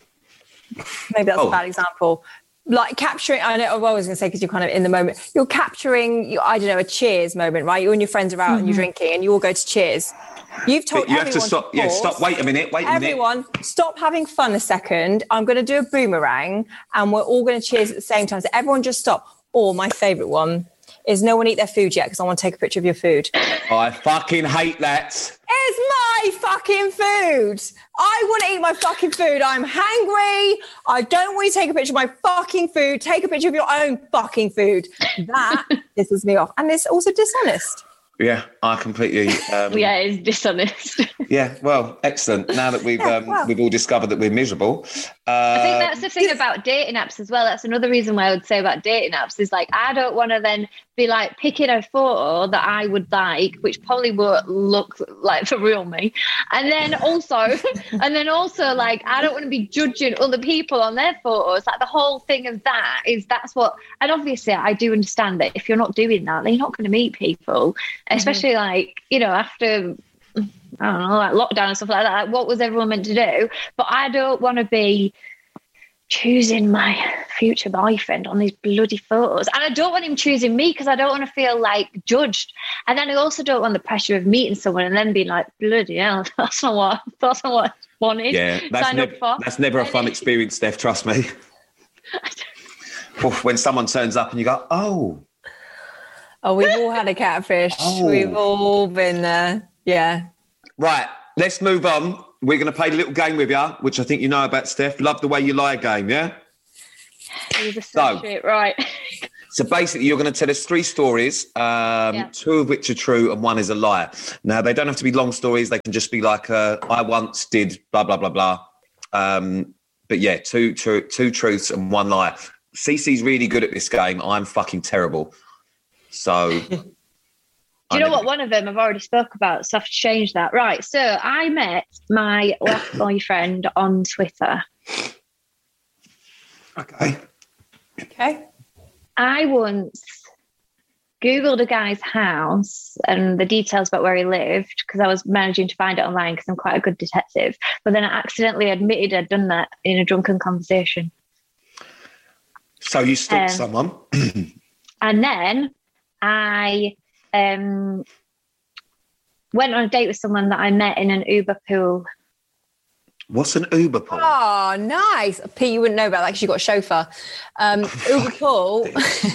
Maybe that's oh. a bad example. Like capturing, I know what I was going to say, because you're kind of in the moment. You're capturing, I don't know, a cheers moment, right? You and your friends are out mm-hmm. and you're drinking and you all go to cheers. You've told but you everyone have to stop. to yeah, stop. Wait a minute. Wait a everyone, minute. Everyone, stop having fun a second. I'm going to do a boomerang, and we're all going to cheers at the same time. So everyone, just stop. Or my favourite one is no one eat their food yet, because I want to take a picture of your food. I fucking hate that. It's my fucking food. I want to eat my fucking food. I'm hangry. I don't want you to take a picture of my fucking food. Take a picture of your own fucking food. That pisses me off, and it's also dishonest. Yeah, I completely. Um, yeah, it's dishonest. yeah, well, excellent. Now that we've yeah, um, well. we've all discovered that we're miserable. Uh, I think that's the thing about dating apps as well. That's another reason why I would say about dating apps is like, I don't want to then be like picking a photo that I would like, which probably won't look like the real me. And then also, and then also like, I don't want to be judging other people on their photos. Like the whole thing of that is that's what, and obviously I do understand that if you're not doing that, then you're not going to meet people, especially mm-hmm. like, you know, after, I don't know, like lockdown and stuff like that. Like, what was everyone meant to do? But I don't want to be choosing my future boyfriend on these bloody photos. And I don't want him choosing me because I don't want to feel like judged. And then I also don't want the pressure of meeting someone and then being like, bloody hell, that's not what, that's not what I wanted. Yeah, that's, nev- that's never a fun experience, Steph, trust me. When someone turns up and you go, oh. Oh, we've all had a catfish. Oh. We've all been there. Yeah. Right, let's move on. We're going to play a little game with you, which I think you know about, Steph. Love the way you lie game, yeah? It was a so, shit, right. So basically, you're going to tell us three stories, um, yeah. two of which are true and one is a lie. Now, they don't have to be long stories. They can just be like, uh, I once did blah, blah, blah, blah. Um, but yeah, two, two, two truths and one lie. Cece's really good at this game. I'm fucking terrible. So... Do you know what? One of them I've already spoke about, so I have to change that. Right, so I met my last boyfriend on Twitter. Okay. Okay. I once Googled a guy's house and the details about where he lived because I was managing to find it online because I'm quite a good detective. But then I accidentally admitted I'd done that in a drunken conversation. So you stalked um, someone? And then I... Um, went on a date with someone that I met in an Uber pool. What's an Uber pool? Oh, nice. Pete, you wouldn't know about that because you got a chauffeur. Um, Uber pool.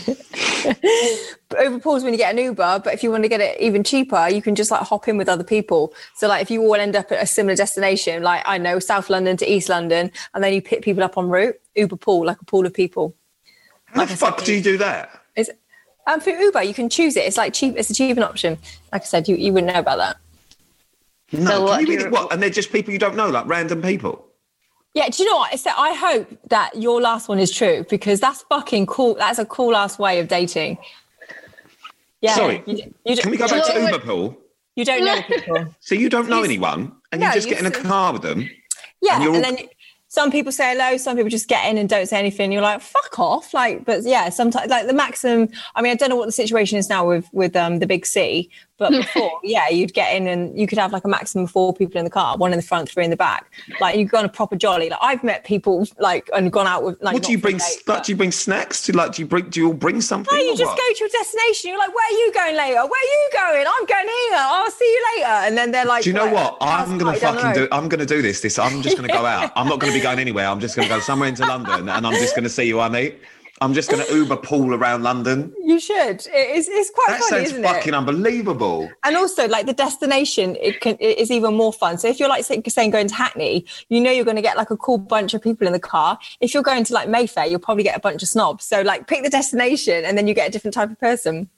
Uber pool is when you get an Uber, but if you want to get it even cheaper, you can just like hop in with other people. So like if you all end up at a similar destination, like I know South London to East London, and then you pick people up en route, Uber pool, like a pool of people. How like the fuck do you do that? It's, Um, for Uber, you can choose it. It's like cheap. It's a cheap option. Like I said, you, you wouldn't know about that. No, so what, you really, what? And they're just people you don't know, like random people. Yeah, do you know what? It's that I hope that your last one is true because that's fucking cool. That's a cool ass way of dating. Yeah. Sorry, you, you can we go back to Uber pool? You don't know people. So you don't know anyone, and no, you just get in a car with them. Yeah, and, and all... then. Some people say hello, some people just get in and don't say anything. You're like, fuck off. Like, but yeah, sometimes like the maximum, I mean, I don't know what the situation is now with, with um, the big C, but before, yeah, you'd get in and you could have like a maximum of four people in the car, one in the front, three in the back. Like you go on a proper jolly. Like I've met people like and gone out with like. What do you bring? Date, like, do you bring snacks? Do like do you bring? Do you all bring something? No, you just what? Go to your destination. You're like, where are you going later? Where are you going? I'm going here. I'll see you later. And then they're like, do you know what? I'm gonna fucking do. I'm gonna do this. This. I'm just gonna go out. I'm not gonna be going anywhere. I'm just gonna go somewhere into London, and I'm just gonna see who I meet. I'm just going to Uber pool around London. You should. It's, it's quite that funny, isn't it? That sounds fucking unbelievable. And also, like, the destination, it can it is even more fun. So if you're, like, saying going to Hackney, you know you're going to get, like, a cool bunch of people in the car. If you're going to, like, Mayfair, you'll probably get a bunch of snobs. So, like, pick the destination and then you get a different type of person.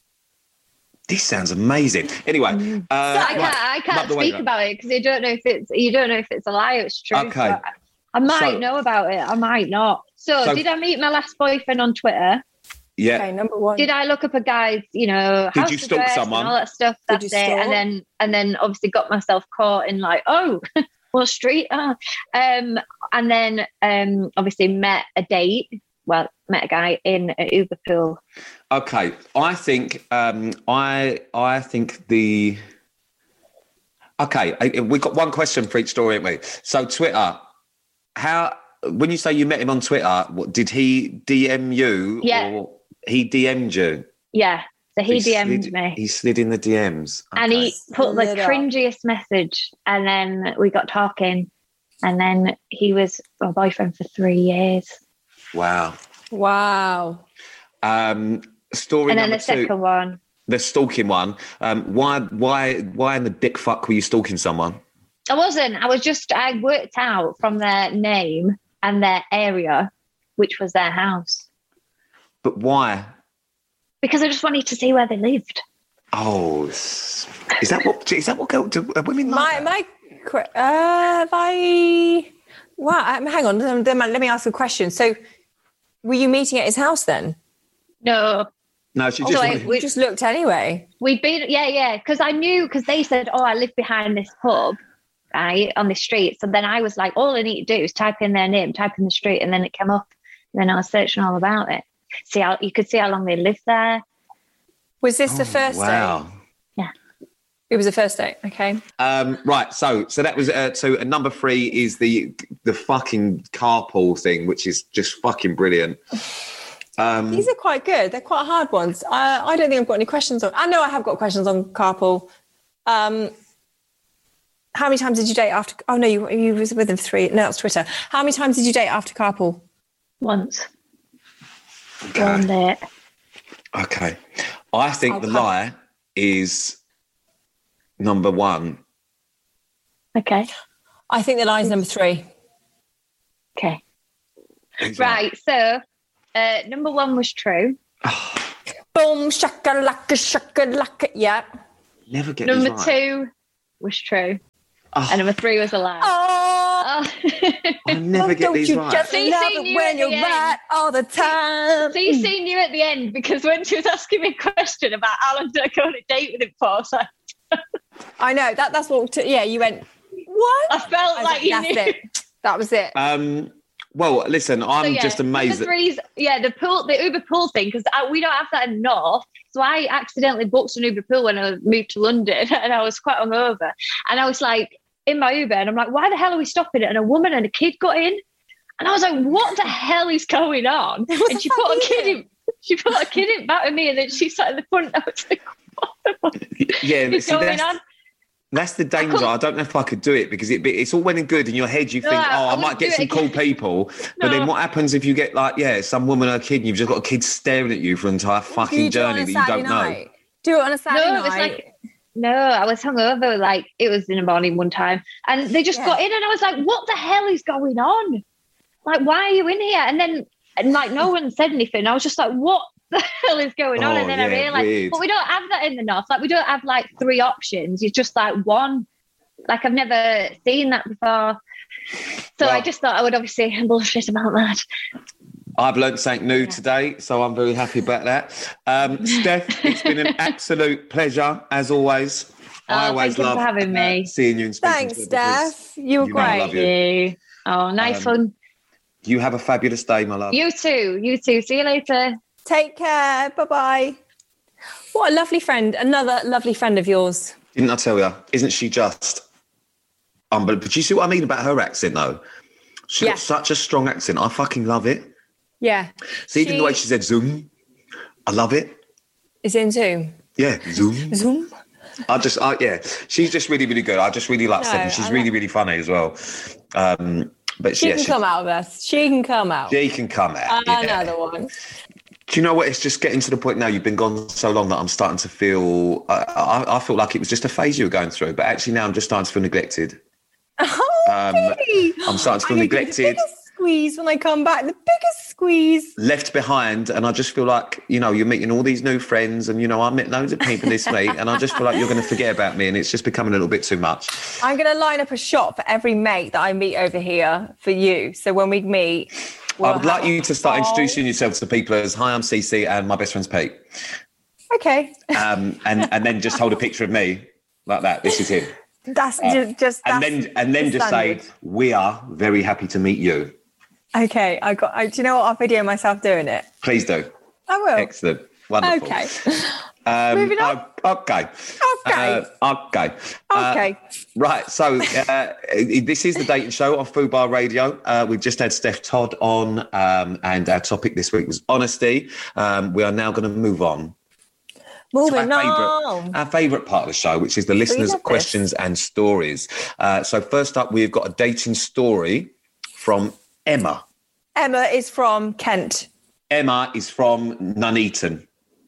This sounds amazing. Anyway, uh, so I can't, I can't speak about it because you don't know if it's you don't know if it's a lie or it's true. Okay. I might so, know about it. I might not. So, so, did I meet my last boyfriend on Twitter? Yeah. Okay, number one. Did I look up a guy's, you know, did house you stalk address someone? and all that stuff that day, and then and then obviously got myself caught in like, oh, what street? Oh. Um, and then um, obviously met a date. Well, met a guy in an Uber pool. Okay, I think um, I I think the okay. I, we've got one question for each story, haven't we? So Twitter. How, when you say you met him on Twitter, what, did he D M you yeah. or he D M'd you? Yeah, so he, he D M'd slid, me. He slid in the D Ms. Okay. And he put the cringiest message and then we got talking and then he was my boyfriend for three years. Wow. Wow. Um, story and then number the second two, one. The stalking one. Um, why, why, why in the dick fuck were you stalking someone? I wasn't. I was just, I worked out from their name and their area, which was their house. But why? Because I just wanted to see where they lived. Oh, is that what, is that what go, do women like? My, my, uh, I, wow, hang on, let me ask a question. So were you meeting at his house then? No. No, she just, so wanted... we just looked anyway. We'd been, yeah, yeah, because I knew, because they said, oh, I live behind this pub. Right, on the street. So then I was like, all I need to do is type in their name, type in the street, and then it came up. And then I was searching all about it. See how you could see how long they lived there. Was this oh, the first wow. date? Yeah. It was the first date. Okay. Um, right. So, so that was uh, so. Uh, number three is the the fucking carpool thing, which is just fucking brilliant. Um, These are quite good. They're quite hard ones. I, I don't think I've got any questions on. I know I have got questions on carpool. Um. How many times did you date after? Oh no, you you was with him three. No, that's Twitter. How many times did you date after carpool? Once. Okay. One date. Okay, I think I'll the come. lie is number one. Okay. I think the lie's number three. Okay. Right. So, uh, number one was true. Boom, shakalaka, shakalaka. Yeah. Never get Number these right. two was true. Oh. And number three was a lie. Oh, Oh. I never get don't these you right. just See, love see, it you when at you're the end. right all the time? So you seen you at the end, because when she was asking me a question about how long did I go on a date with him for, I was like, I know that. That's what. T- yeah, you went. What? I felt I was like you that's knew. it. That was it. Um, well, listen, I'm So, yeah, just amazed. Number three's, yeah, the pool, the Uber pool thing, because we don't have that in North. So I accidentally booked an Uber pool when I moved to London, and I was quite hungover. And I was like in my Uber, and I'm like, why the hell are we stopping it? And a woman and a kid got in, and I was like, what the hell is going on? And she put a kid in. She put a kid in back of me, and then she sat in the front. I was like, what the fuck yeah, is see, going that's, on? that's the danger. I, I don't know if I could do it, because it, it's all well and good in your head. You No, think, I oh, I, wouldn't might get do some it cool again. people. But No. then what happens if you get like, yeah, some woman or a kid, and you've just got a kid staring at you for an entire fucking Do you do it on journey a that you Saturday don't know? night? Do it on a Saturday No, night. it was like, no, I was hungover. Like, it was in the morning one time, and they just Yeah. got in, and I was like, what the hell is going on? Like, why are you in here? And then, and like, no one said anything. I was just like, what the hell is going on? Oh, And then I yeah, realized, weird. but we don't have that in the North. Like, we don't have like three options. It's just like one. Like, I've never seen that before. So Well- I just thought I would obviously bullshit about that. I've learned something new Yeah. today, so I'm very happy about that. Um, Steph, it's been an absolute pleasure, as always. I Oh, always thank you love for having uh, me. seeing you and speaking Thanks, to you, because Steph. You were you know I great. love you. You. Oh, nice Um, fun. You have a fabulous day, my love. You too. You too. See you later. Take care. Bye bye. What a lovely friend. Another lovely friend of yours. Didn't I tell you? Isn't she just unbelievable? But you see what I mean about her accent, though? She's Yeah. got such a strong accent. I fucking love it. Yeah. See, even She- the way she said Zoom, I love it. Is in Zoom. Yeah, Zoom. Zoom. I just, I, yeah, she's just really, really good. I just really like No, Steph, and she's I really, like- really funny as well. Um, but She yeah, can she, come out of us. She can come out. she can come out. yeah. Another one. Do you know what? It's just getting to the point now. You've been gone so long that I'm starting to feel. I, I, I feel like it was just a phase you were going through, but actually now I'm just starting to feel neglected. Oh, Um, really? I'm starting to feel I need the neglected. biggest squeeze when I come back. The biggest squeeze. Left behind, and I just feel like, you know, you're meeting all these new friends, and you know, I met loads of people this week, and I just feel like you're going to forget about me, and it's just becoming a little bit too much. I'm going to line up a shot for every mate that I meet over here for you. So when we meet, we'll I would like have- you to start Oh, introducing yourself to people as, hi, I'm Cece, and my best friend's Pete, Okay, um, and and then just hold a picture of me like that. This is him, that's ju- just. and that's then and then the just standard. say, we are very happy to meet you. Okay, I got. I, do you know what? I'll video myself doing it. Please do. I will. Excellent, wonderful. Okay. Um, Moving on. o- Okay. Okay. Uh, okay. Uh, Okay. right. So uh, this is the dating show on Fubar Radio. Uh, we've just had Steph Todd on, um, and our topic this week was honesty. Um, we are now going to move on to Moving our on. favourite, our favourite part of the show, which is the listeners' love this. questions and stories. Uh, so first up, we've got a dating story from Emma. Emma is from Kent. Emma is from Nuneaton.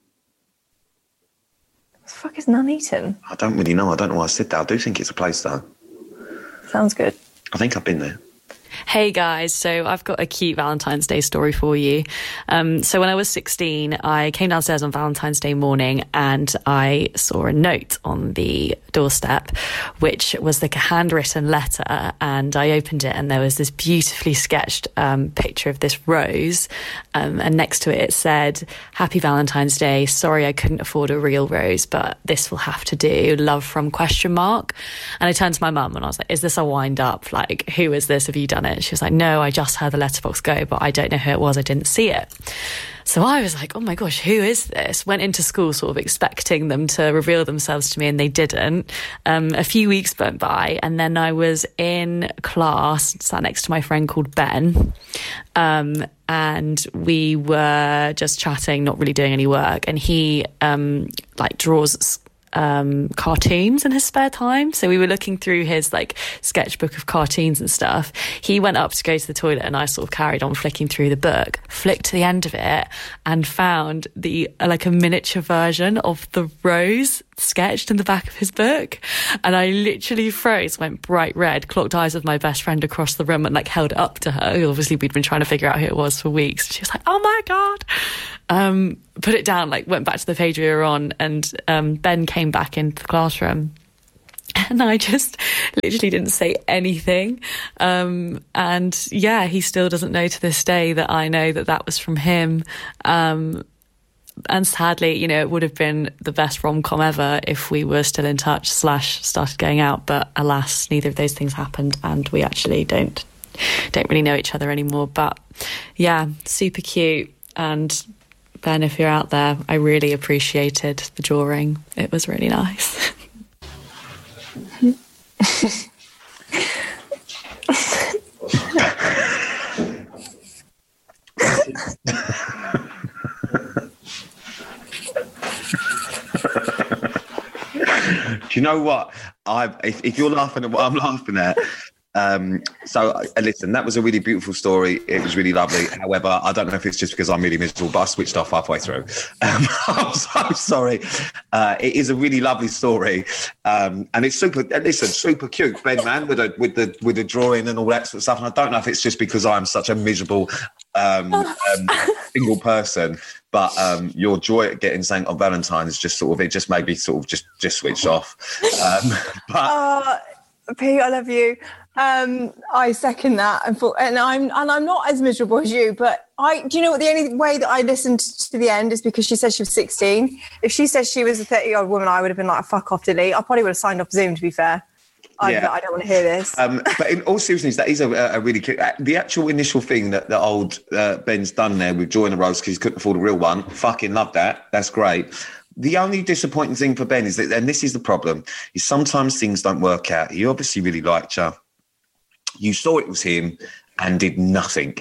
What the fuck is Nuneaton? I don't really know. I don't know why I said that. I do think it's a place, though. Sounds good. I think I've been there. Hey guys, so I've got a cute Valentine's Day story for you. Um, so when I was sixteen, I came downstairs on Valentine's Day morning and I saw a note on the doorstep, which was like a handwritten letter, and I opened it and there was this beautifully sketched um, picture of this rose, um, and next to it it said, "Happy Valentine's Day, sorry I couldn't afford a real rose, but this will have to do, love from question mark." And I turned to my mum and I was like, is this a wind up? Like, who is this? Have you done it? She was like, no, I just heard the letterbox go, but I don't know who it was. I didn't see it. So I was like, oh my gosh, who is this? Went into school sort of expecting them to reveal themselves to me, and they didn't. Um, a few weeks went by, and then I was in class, sat next to my friend called Ben, um, and we were just chatting, not really doing any work. And he um, like draws um cartoons in his spare time, so we were looking through his like sketchbook of cartoons and stuff. He went up to go to the toilet and I sort of carried on flicking through the book, flicked to the end of it and found the uh, like a miniature version of the rose sketched in the back of his book. And I literally froze, went bright red, clocked eyes with my best friend across the room and like held it up to her. Obviously we'd been trying to figure out who it was for weeks. She was like, oh my God. Um, put it down, like went back to the page we were on, and um, Ben came back into the classroom. And I just literally didn't say anything. Um, and yeah, he still doesn't know to this day that I know that that was from him. Um, and sadly, you know, it would have been the best rom-com ever if we were still in touch slash started going out. But alas, neither of those things happened, and we actually don't don't really know each other anymore. But yeah, super cute. And Ben, if you're out there, I really appreciated the drawing. It was really nice. Do you know what? I if, if you're laughing at what I'm laughing at, um, so uh, listen, that was a really beautiful story. It was really lovely. However, I don't know if it's just because I'm really miserable, but I switched off halfway through. Um, I'm so sorry. Uh, it is a really lovely story, um, and it's super. Listen, super cute, Ben, man, with the with the with the drawing and all that sort of stuff. And I don't know if it's just because I'm such a miserable um, um, single person. But um, your joy at getting something on Valentine's just sort of, it just made me sort of just, just switch off. Um, but uh, Pete, I love you. Um, I second that. And, for, and I'm and I'm not as miserable as you, but I, do you know what, the only way that I listened to the end is because she said she was sixteen. If she said she was a thirty-year-old woman, I would have been like, fuck off, delete. I probably would have signed off Zoom, to be fair. I, yeah. I don't want to hear this. Um, but in all seriousness, that is a, a really cute... The actual initial thing that the old uh, Ben's done there with Joy in the Rose, because he couldn't afford a real one, fucking love that. That's great. The only disappointing thing for Ben is that, and this is the problem, is sometimes things don't work out. He obviously really liked you. You saw it was him and did nothing.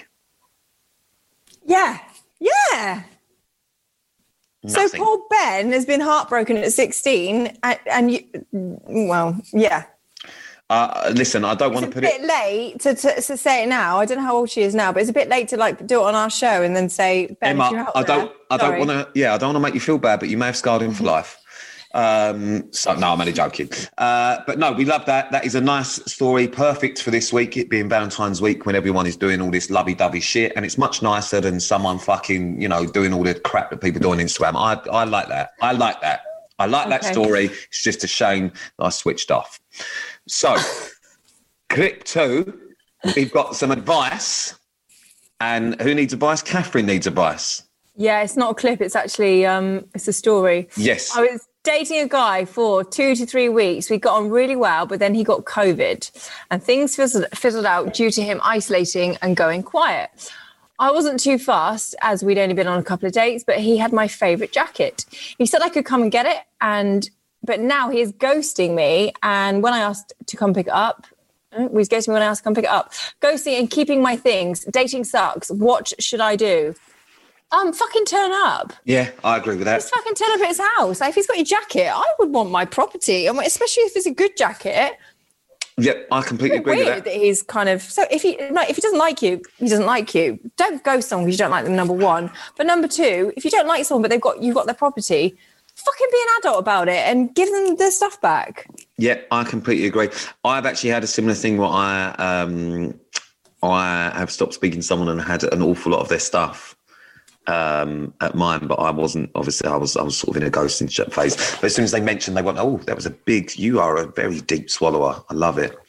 Yeah. Yeah. Nothing. So poor Ben has been heartbroken at sixteen, and, and you, well, yeah. Uh, listen, I don't want to put it... It's a bit late to, to, to say it now. I don't know how old she is now, but it's a bit late to like do it on our show and then say, Ben, Emma, if you're out I there, don't, I don't want to. Yeah, I don't want to make you feel bad, but you may have scarred him for life. Um, so no, I'm only joking. Uh, but no, we love that. That is a nice story, perfect for this week, it being Valentine's week, when everyone is doing all this lovey-dovey shit, and it's much nicer than someone fucking, you know, doing all the crap that people do on Instagram. I, I like that. I like that. I like okay. that story. It's just a shame that I switched off. So, clip two, we've got some advice. And who needs advice? Catherine needs advice. Yeah, it's not a clip. It's actually, um, it's a story. Yes. I was dating a guy for two to three weeks. We got on really well, but then he got COVID and things fizzled, fizzled out due to him isolating and going quiet. I wasn't too fast, as we'd only been on a couple of dates, but he had my favourite jacket. He said I could come and get it, and but now he is ghosting me. And when I asked to come pick it up, he was ghosting me when I asked to come pick it up. Ghosting and keeping my things. Dating sucks. What should I do? Um, fucking turn up. Yeah, I agree with that. Just fucking turn up at his house. Like, if he's got your jacket, I would want my property, especially if it's a good jacket. Yeah, I completely agree with that. that. He's kind of so if he no, if he doesn't like you, he doesn't like you. Don't ghost someone because you don't like them. Number one, but number two, if you don't like someone but they've got you've got their property, fucking be an adult about it and give them their stuff back. Yeah, I completely agree. I've actually had a similar thing where I um I have stopped speaking to someone and had an awful lot of their stuff um at mine, but I wasn't. Obviously I was I was sort of in a ghosting phase, but as soon as they mentioned, they went, oh, that was a big, you are a very deep swallower. I love it.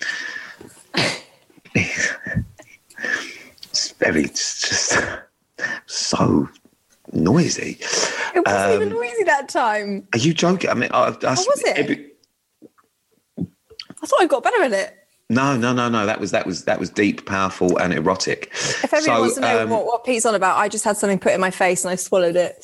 It's very, it's just so noisy. It wasn't um, even noisy that time. Are you joking? I mean, I, I, How was it? Every, I thought I got better at it. No, no, no, no. That was that was that was deep, powerful, and erotic. If everyone so, wants to know um, what, what Pete's on about, I just had something put in my face and I swallowed it.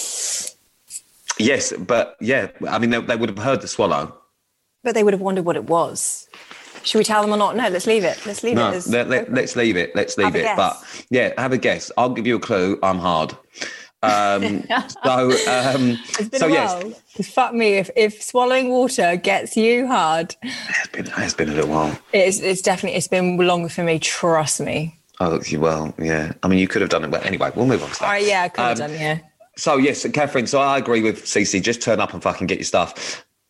Yes, but yeah, I mean, they, they would have heard the swallow, but they would have wondered what it was. Should we tell them or not? No, let's leave it. Let's leave no, it. As let, let, let's leave it. Let's leave it. But yeah, have a guess. I'll give you a clue. I'm hard. Um, so, um, it's been so a yes. while. Fuck me if, if swallowing water gets you hard. It's been it's been a little while. It's it's definitely it's been longer for me. Trust me. Oh well, yeah. I mean, you could have done it, but anyway, we'll move on to that. All right, yeah, I could have um, done, yeah. So yes, Catherine. So I agree with Cece. Just turn up and fucking get your stuff.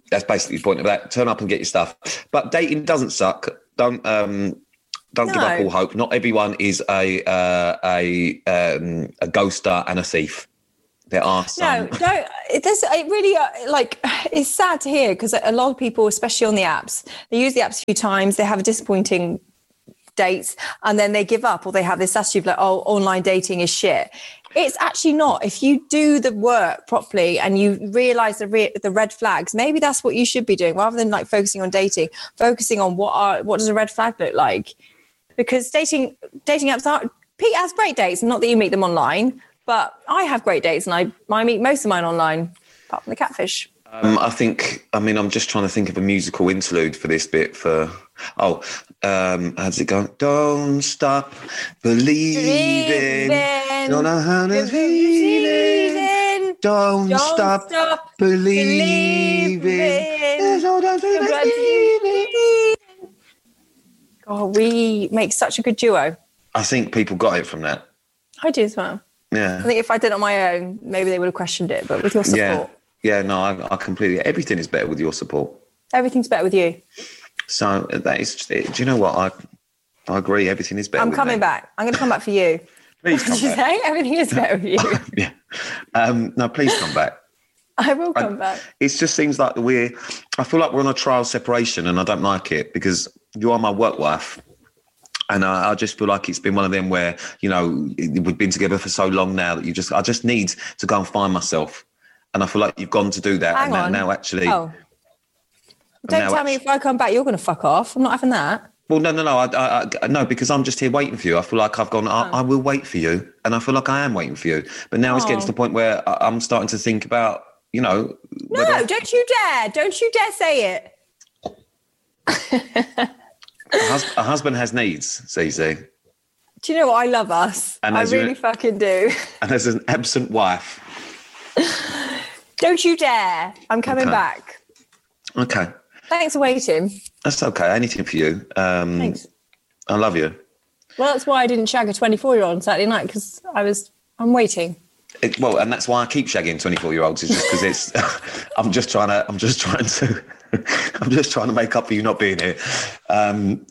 That's basically the point of that. Turn up and get your stuff. But dating doesn't suck. Don't um, don't No. give up all hope. Not everyone is a uh, a um, a ghoster and a thief. There are some. No, don't. It does. It really uh, like. It's sad to hear because a lot of people, especially on the apps, they use the apps a few times. They have a disappointing dates, and then they give up, or they have this attitude like, "Oh, online dating is shit." It's actually not. If you do the work properly and you realise the re- the red flags, maybe that's what you should be doing rather than like focusing on dating. Focusing on what are what does a red flag look like? Because dating dating apps are. Pete has great dates, not that you meet them online. But I have great dates and I, I meet most of mine online, apart from the catfish. Um, I think, I mean, I'm just trying to think of a musical interlude for this bit for, oh, um, how's it going? Don't stop believing. Believing. Don't know how to believe. Don't, Don't stop, stop believing. believing. Don't believing. God, we make such a good duo. I think people got it from that. I do as well. Yeah. I think if I did it on my own, maybe they would have questioned it. But with your support, Yeah. Yeah, no, I, I completely, everything is better with your support. everything's better with you. So that is, do you know what? I I agree. Everything is better I'm with coming me. back. I'm going to come back for you. Please What come did you back. say? Everything is better with you. Yeah. Um, no, please come back. I will come I- back. It just seems like we're, I feel like we're on a trial separation and I don't like it because you are my work wife. And I, I just feel like it's been one of them where, you know, we've been together for so long now that you just, I just need to go and find myself. And I feel like you've gone to do that. Hang and on. now, now actually. Oh. Don't now tell me if I come back, you're going to fuck off. I'm not having that. Well, no, no, no, I, I, I, no, because I'm just here waiting for you. I feel like I've gone, I, Oh. I will wait for you. And I feel like I am waiting for you. But now it's getting to Oh. the point where I, I'm starting to think about, you know. No, whether- don't you dare. Don't you dare say it. A, hus- a husband has needs, Cece. Do you know what? I love us. And I as you- really fucking do. And as an absent wife. Don't you dare. I'm coming Okay. back. Okay. Thanks for waiting. That's okay. Anything for you. Um, Thanks. I love you. Well, that's why I didn't shag a twenty-four-year-old on Saturday night because I was, I'm waiting. It, well, and that's why I keep shagging twenty-four-year-olds. Is just because it's. I'm just trying to. I'm just trying to. I'm just trying to make up for you not being here. Um,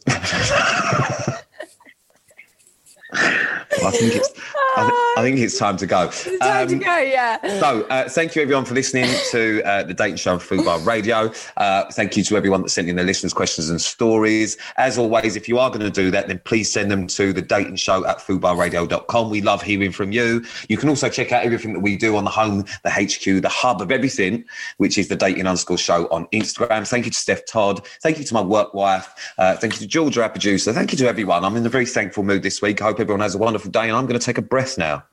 I think it's. I, th- I think it's time to go. It's time to Um, go, yeah. So, uh, thank you everyone for listening to uh, the Dating Show on Food Bar Radio. Uh, thank you to everyone that sent in their listeners' questions and stories. As always, if you are going to do that, then please send them to the Dating Show at food bar radio dot com. We love hearing from you. You can also check out everything that we do on the home, the H Q, the hub of everything, which is the Dating underscore show on Instagram. Thank you to Steph Todd. Thank you to my work wife. Uh, thank you to Georgia, our producer. Thank you to everyone. I'm in a very thankful mood this week. I hope everyone has a wonderful day, and I'm going to take a breath now.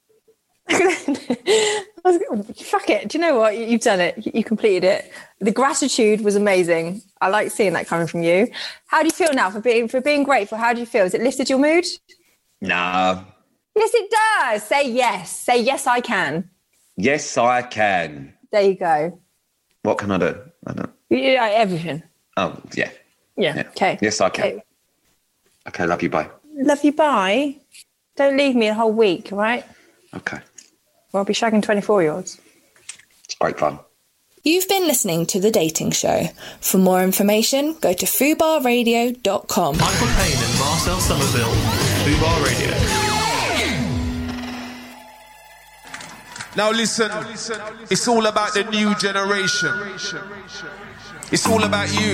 I was, fuck it. Do you know what? You- You've done it. You you completed it. The gratitude was amazing. I like seeing that coming from you. How do you feel now for being for being grateful? How do you feel? Has it lifted your mood? Nah. Yes, it does. Say yes. Say yes, I can. Yes, I can. There you go. What can I do? I don't. Yeah, everything. Oh, yeah. Yeah. Yeah. Okay. Yes, I can. Okay. Okay, love you. Bye. Love you. Bye. Don't leave me a whole week, all right? Okay. Or I'll be shagging twenty-four-year-olds. It's great fun. You've been listening to The Dating Show. For more information, go to foo bar radio dot com. Michael Payne and Marcel Somerville, Fubar Radio. Now listen, it's all about the new generation. It's all about you.